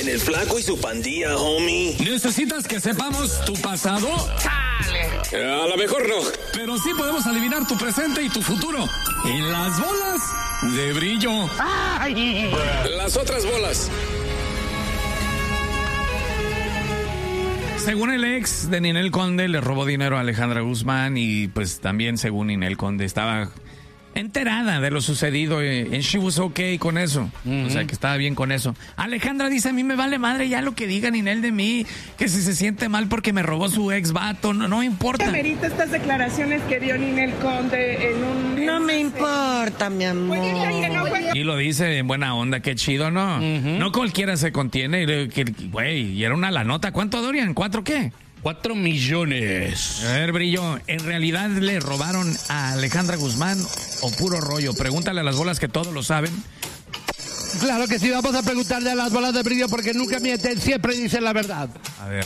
En el Flaco y su pandilla, homie. ¿Necesitas que sepamos tu pasado? ¡Chale! A lo mejor no. Pero sí podemos adivinar tu presente y tu futuro. En las bolas de brillo. ¡Ay! Las otras bolas. Según el ex de Ninel Conde, le robó dinero a Alejandra Guzmán y pues también según Ninel Conde estaba enterada de lo sucedido and she was okay con eso. O sea, que estaba bien con eso. Alejandra dice, a mí me vale madre ya lo que diga Ninel de mí, que si se siente mal porque me robó su ex vato, no importa. ¿Qué merita estas declaraciones que dio Ninel Conde en un... No me importa, mi amor. Y lo dice en buena onda, qué chido, ¿no? No cualquiera se contiene, güey, y era una la nota. ¿Cuánto, Dorian? ¿4 qué? 4 millones. A ver, Brillo, ¿en realidad le robaron a Alejandra Guzmán o puro rollo? Pregúntale a las bolas que todos lo saben. Claro que sí, vamos a preguntarle a las bolas de Brillo porque nunca mienten, siempre dicen la verdad. A ver.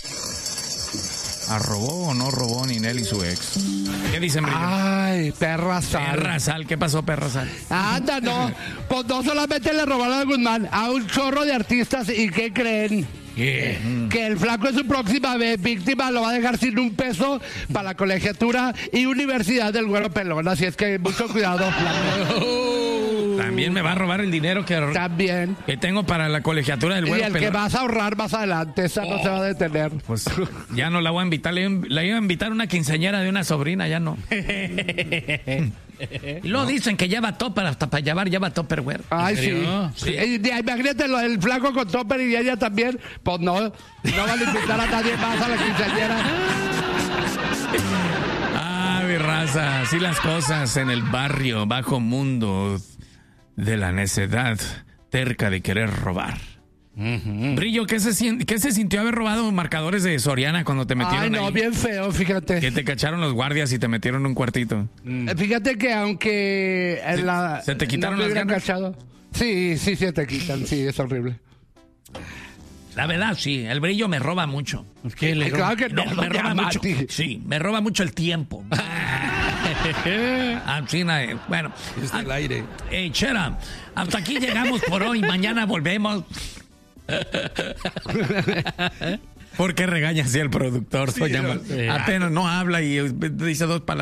¿Robó o no robó Ninel y su ex? ¿Qué dicen, Brillo? Ay, perra sal. Perra sal, ¿qué pasó, perra sal? Anda, no. Pues no solamente le robaron a Guzmán, a un chorro de artistas. ¿Y qué creen? Que el Flaco en su próxima víctima lo va a dejar sin un peso para la colegiatura y universidad del Güero Pelón. Así es que mucho cuidado, Flaco. También me va a robar el dinero que tengo para la colegiatura del Güero Pelón. Y el que vas a ahorrar más adelante, esa no se va a detener. Pues ya no la voy a invitar. Le iba a invitar una quinceañera de una sobrina, ya no. Y luego dicen que lleva topper, hasta para llevar lleva topperware. Ay, sí. Imagínate el Flaco con topper y ella también. Pues no van a invitar a nadie más a la quinceañera. Ah, mi raza, así las cosas en el barrio, bajo mundo de la necedad terca de querer robar. Brillo, ¿qué se sintió haber robado marcadores de Soriana cuando te metieron Ay, no, ahí? bien feo, fíjate. Que te cacharon los guardias y te metieron en un cuartito. Fíjate que aunque ¿Se te quitaron las ganas? Cachado. Sí, se te quitan, sí, es horrible. La verdad, sí, el Brillo me roba mucho. ¿Qué le roba? Claro que no, me roba mucho. Sí, me roba mucho el tiempo. Bueno. Está al aire. Chera, hasta aquí llegamos por hoy. Mañana volvemos. ¿Por qué regaña así el productor? Apenas no habla y dice 2 palabras.